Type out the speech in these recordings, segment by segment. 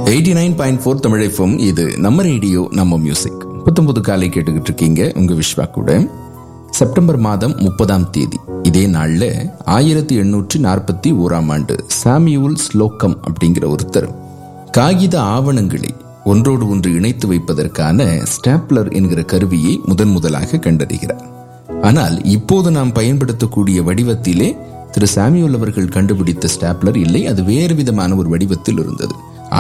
89.4 Tamil FM. இது நம்ம radio, நம்ம மியூசிக். புது காலை கேட்டுக்கிட்டு இருக்கீங்க உங்க விஸ்வா கூட. செப்டம்பர் மாதம் 30ஆம் தேதி இதே நாள்ல 1841ஆம் ஆண்டு சாமியூல் ஸ்லோக்கம் அப்படிங்கிற ஒருத்தர் காகித ஆவணங்களை ஒன்றோடு ஒன்று இணைத்து வைப்பதற்கான ஸ்டாப்லர் என்கிற கருவியை முதலாக கண்டறிகிறார். ஆனால் இப்போது நாம் பயன்படுத்தக்கூடிய வடிவத்திலே திரு சாமியூல் அவர்கள் கண்டுபிடித்த ஸ்டாப்லர் இல்லை, அது வேறு விதமான ஒரு வடிவத்தில் இருந்தது.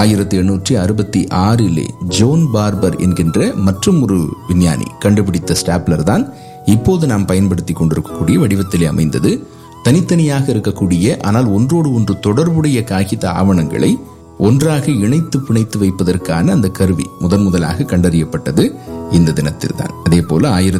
1866 ஜோன் பார்பர் என்கின்ற மற்றும் ஒரு விஞ்ஞானி கண்டுபிடித்த ஸ்டாப்லர் தான் இப்போது நாம் பயன்படுத்தி கொண்டிருக்கக்கூடிய வடிவத்திலே அமைந்தது. தனித்தனியாக இருக்கக்கூடிய ஆனால் ஒன்றோடு ஒன்று தொடர்புடைய காகித ஆவணங்களை ஒன்றாக இணைத்து பிணைத்து வைப்பதற்கான அந்த கருவி முதலாக கண்டறியப்பட்டது இந்த தினத்தில் தான். அதே போல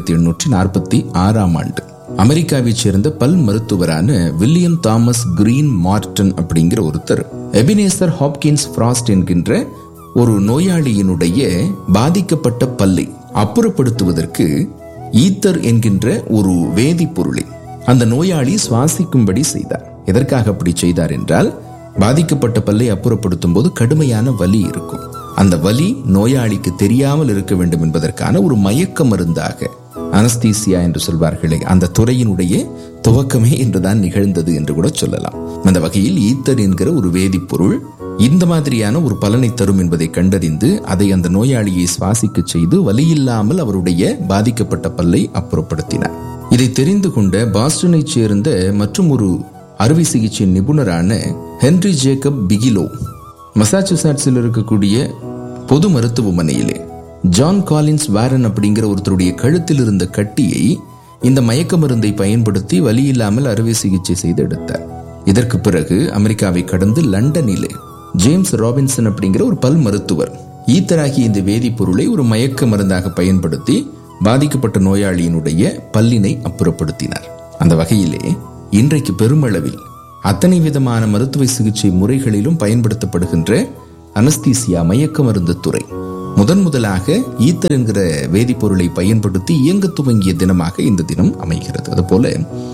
1846ஆம் ஆண்டு அமெரிக்காவைச் சேர்ந்த பல் மருத்துவரான வில்லியம் தாமஸ் கிரீன் மார்டன் அப்படிங்கிற ஒருத்தர் எபினேசர் ஹாப்கின்ஸ் ஃப்ராஸ்ட் என்கின்ற ஒரு நோயாளியினுடைய பாதிக்கப்பட்ட பல்லை அப்புறப்படுத்துவதற்கு ஈத்தர் என்கின்ற ஒரு வேதிப்பொருளை அந்த நோயாளி சுவாசிக்கும்படி செய்தார். எதற்காக அப்படி செய்தார் என்றால், பாதிக்கப்பட்ட பல்லை அப்புறப்படுத்தும் போது கடுமையான வலி இருக்கும். அந்த வலி நோயாளிக்கு தெரியாமல் இருக்க வேண்டும் என்பதற்கான ஒரு மயக்க மருந்தாக, அனஸ்தீசியா என்று சொல்வார்களே, அந்த துறையினுடைய துவக்கமே என்றுதான் நிகழ்ந்தது என்று கூட சொல்லலாம். அந்த வகையில் ஈத்தர் என்கிற ஒரு வேதிப்பொருள் இந்த மாதிரியான ஒரு பலனை தரும் என்பதை கண்டறிந்து அதை அந்த நோயாளியை சுவாசிக்க செய்து வலியில்லாமல் அவருடைய பாதிக்கப்பட்ட பல்லை அப்புறப்படுத்தினார். இதை தெரிந்து கொண்ட பாஸ்டனை சேர்ந்த மற்றும் ஒரு அறுவை சிகிச்சை நிபுணரான ஹென்றி ஜேக்கப் பிகிலோ மசாச்சுசெட்ஸில் இருக்கக்கூடிய பொது மருத்துவமனையிலே ஜான் காலின்ஸ் வாரன் அப்படிங்கிற ஒருத்தருடைய கழுத்தில் இருந்த கட்டியை இந்த மயக்க மருந்தை பயன்படுத்தி வலியில்லாமல் அறுவை சிகிச்சை செய்து எடுத்தார். இதற்கு பிறகு அமெரிக்காவை கடந்து லண்டனிலே ஜேம்ஸ் ராபின்சன் அப்படிங்கிற ஒரு பல் மருத்துவர் ஈத்தராகிய இந்த வேதிப்பொருளை ஒரு மயக்க மருந்தாக பயன்படுத்தி பாதிக்கப்பட்ட நோயாளியினுடைய பல்லினை அப்புறப்படுத்தினார். அந்த வகையிலே இன்றைக்கு பெருமளவில் அத்தனை விதமான மருத்துவ சிகிச்சை முறைகளிலும் பயன்படுத்தப்படுகின்ற அனஸ்தீசியா மயக்க மருந்து துறை முதலாக ஈத்தர் என்கிற வேதிப்பொருளை பயன்படுத்தி இயங்க துவங்கிய தினமாக இந்த தினம் அமைகிறது. அதுபோல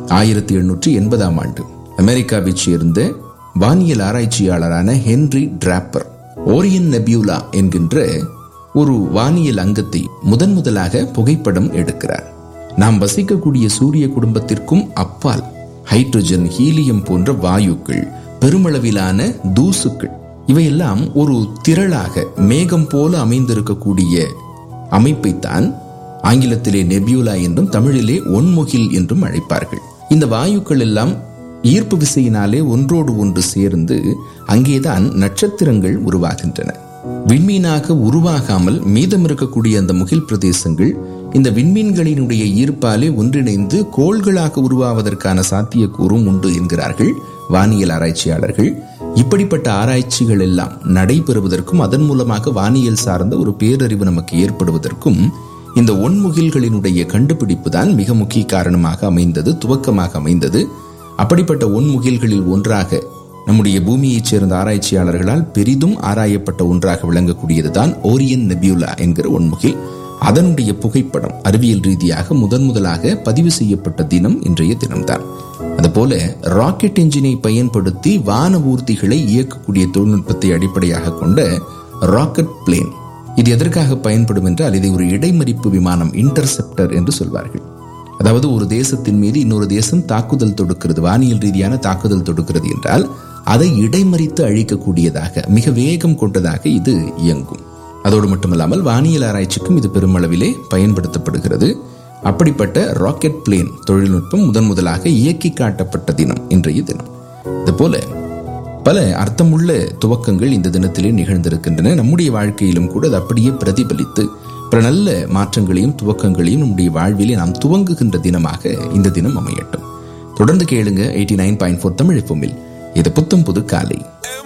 1880ஆம் ஆண்டு அமெரிக்காவைச் சேர்ந்த வானியல் ஆராய்ச்சியாளரான ஹென்றி டிராப்பர் ஓரியன் நெபியூலா என்கின்ற ஒரு வானியல் அங்கத்தை முதலாக புகைப்படம் எடுக்கிறார். நாம் வசிக்கக்கூடிய சூரிய குடும்பத்திற்கும் அப்பால் ஹைட்ரஜன், ஹீலியம் போன்ற வாயுக்கள், பெருமளவிலான தூசுக்கள், இவையெல்லாம் ஒரு திரளாக மேகம் போல அமைந்திருக்கக்கூடிய அமைப்பைத்தான் ஆங்கிலத்திலே நெபியூலா என்றும் தமிழிலே ஒன்முகில் என்றும் அழைப்பார்கள். இந்த வாயுக்கள் எல்லாம் ஈர்ப்பு விசையினாலே ஒன்றோடு ஒன்று சேர்ந்து அங்கேதான் நட்சத்திரங்கள் உருவாகின்றன. விண்மீனாக உருவாகாமல் மீதம் இருக்கக்கூடிய அந்த முகில் பிரதேசங்கள் இந்த விண்மீன்களினுடைய ஈர்ப்பாலே ஒன்றிணைந்து கோள்களாக உருவாவதற்கான சாத்தியக்கூறும் உண்டு என்கிறார்கள் வானியல் ஆராய்ச்சியாளர்கள். இப்படிப்பட்ட ஆராய்ச்சிகள் எல்லாம் நடைபெறுவதற்கும் அதன் மூலமாக வானியல் சார்ந்த ஒரு பேரறிவு நமக்கு ஏற்படுவதற்கும் இந்த ஒன்முகில்களினுடைய கண்டுபிடிப்பு தான் மிக முக்கிய காரணமாக அமைந்தது, துவக்கமாக அமைந்தது. அப்படிப்பட்ட ஒன்முகில்களில் ஒன்றாக நம்முடைய பூமியைச் சேர்ந்த ஆராய்ச்சியாளர்களால் பெரிதும் ஆராயப்பட்ட ஒன்றாக விளங்கக்கூடியதுதான் ஓரியன் நெபியூலா என்கிற ஒன்முகில். அதனுடைய புகைப்படம் அறிவியல் ரீதியாக முதலாக பதிவு செய்யப்பட்ட தினம் இன்றைய தினம்தான். அதுபோல ராக்கெட் என்ஜினை பயன்படுத்தி வான ஊர்திகளை இயக்கக்கூடிய தொழில்நுட்பத்தை அடிப்படையாக கொண்ட ராக்கெட் பிளேன், இது எதற்காக பயன்படும் என்றால், இதை ஒரு இடைமறிப்பு விமானம், இன்டர்செப்டர் என்று சொல்வார்கள். அதாவது ஒரு தேசத்தின் மீது இன்னொரு தேசம் தாக்குதல் தொடுக்கிறது, வானியல் ரீதியான தாக்குதல் தொடுக்கிறது என்றால் அதை இடைமறித்து அழிக்கக்கூடியதாக, மிக வேகம் கொண்டதாக இது இயங்கும். அதோடு மட்டுமல்லாமல் வானியல் ஆராய்ச்சிக்கும் இது பெருமளவிலே பயன்படுத்தப்படுகிறது. அப்படிப்பட்ட ராக்கெட் பிளேன் தொழில்நுட்பம் முதலாக இயக்கி காட்டப்பட்ட தினம் இன்றைய தினம். இதுபோல பல அர்த்தமுள்ள துவக்கங்கள் இந்த தினத்திலே நிகழ்ந்திருக்கின்றன. நம்முடைய வாழ்க்கையிலும் கூட அது அப்படியே பிரதிபலித்து பல நல்ல மாற்றங்களையும் துவக்கங்களையும் நம்முடைய வாழ்விலே நாம் துவங்குகின்ற தினமாக இந்த தினம் அமையட்டும். தொடர்ந்து கேளுங்க 89.4 தமிழ் FM. இது புத்தம் புது காலை.